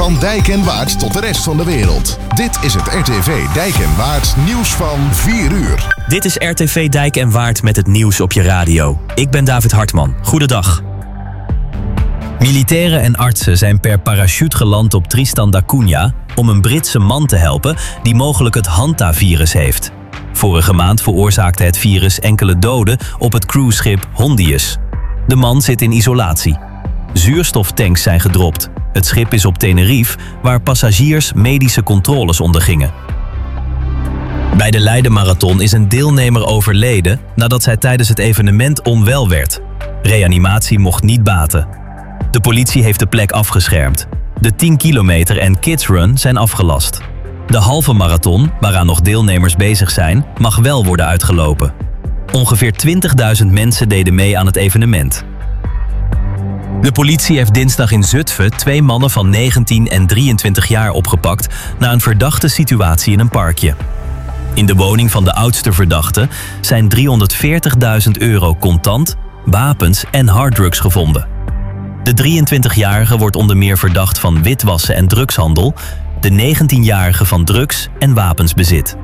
Van Dijk en Waard tot de rest van de wereld. Dit is het RTV Dijk en Waard nieuws van 4 uur. Dit is RTV Dijk en Waard met het nieuws op je radio. Ik ben David Hartman. Goedendag. Militairen en artsen zijn per parachute geland op Tristan da Cunha om een Britse man te helpen die mogelijk het Hanta-virus heeft. Vorige maand veroorzaakte het virus enkele doden op het cruiseschip Hondius. De man zit in isolatie. Zuurstoftanks zijn gedropt. Het schip is op Tenerife, waar passagiers medische controles ondergingen. Bij de Leiden Marathon is een deelnemer overleden nadat zij tijdens het evenement onwel werd. Reanimatie mocht niet baten. De politie heeft de plek afgeschermd. De 10 kilometer en kidsrun zijn afgelast. De halve marathon, waaraan nog deelnemers bezig zijn, mag wel worden uitgelopen. Ongeveer 20.000 mensen deden mee aan het evenement. De politie heeft dinsdag in Zutphen 2 mannen van 19 en 23 jaar opgepakt na een verdachte situatie in een parkje. In de woning van de oudste verdachte zijn €340.000 contant, wapens en harddrugs gevonden. De 23-jarige wordt onder meer verdacht van witwassen en drugshandel, de 19-jarige van drugs- en wapensbezit.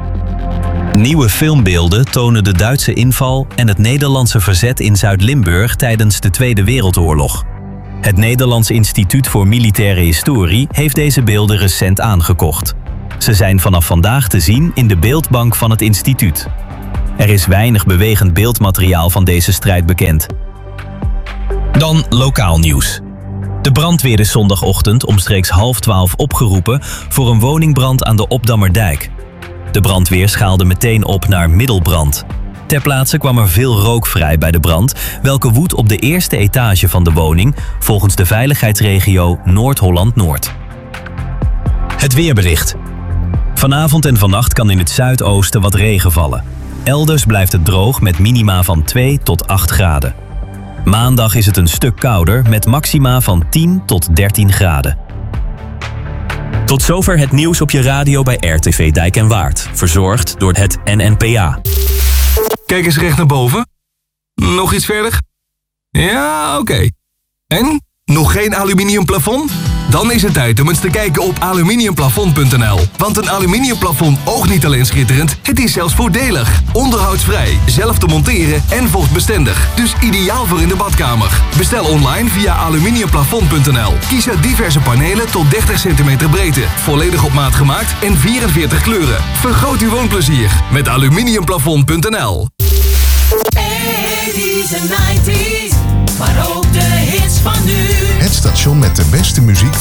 Nieuwe filmbeelden tonen de Duitse inval en het Nederlandse verzet in Zuid-Limburg tijdens de Tweede Wereldoorlog. Het Nederlands Instituut voor Militaire Historie heeft deze beelden recent aangekocht. Ze zijn vanaf vandaag te zien in de beeldbank van het instituut. Er is weinig bewegend beeldmateriaal van deze strijd bekend. Dan lokaal nieuws. De brandweer is zondagochtend omstreeks 11:30 opgeroepen voor een woningbrand aan de Obdammerdijk. De brandweer schaalde meteen op naar middelbrand. Ter plaatse kwam er veel rook vrij bij de brand, welke woedt op de eerste etage van de woning, volgens de veiligheidsregio Noord-Holland-Noord. Het weerbericht. Vanavond en vannacht kan in het zuidoosten wat regen vallen. Elders blijft het droog met minima van 2 tot 8 graden. Maandag is het een stuk kouder met maxima van 10 tot 13 graden. Tot zover het nieuws op je radio bij RTV Dijk en Waard. Verzorgd door het NNPA. Kijk eens recht naar boven. Nog iets verder? Ja, oké. En? Nog geen aluminium plafond? Dan is het tijd om eens te kijken op aluminiumplafond.nl. Want een aluminiumplafond oogt niet alleen schitterend, het is zelfs voordelig. Onderhoudsvrij, zelf te monteren en vochtbestendig. Dus ideaal voor in de badkamer. Bestel online via aluminiumplafond.nl. Kies uit diverse panelen tot 30 cm breedte. Volledig op maat gemaakt en 44 kleuren. Vergroot uw woonplezier met aluminiumplafond.nl. 80s en 90s, maar ook de hits van nu. Het station met de beste muziek